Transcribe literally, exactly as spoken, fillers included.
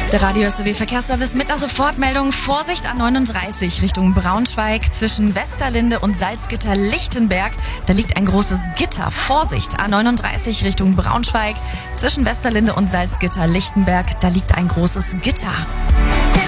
Der Radio S R W Verkehrsservice mit einer Sofortmeldung. Vorsicht A neununddreißig Richtung Braunschweig zwischen Westerlinde und Salzgitter-Lichtenberg. Da liegt ein großes Gitter. Vorsicht A neununddreißig Richtung Braunschweig zwischen Westerlinde und Salzgitter-Lichtenberg. Da liegt ein großes Gitter.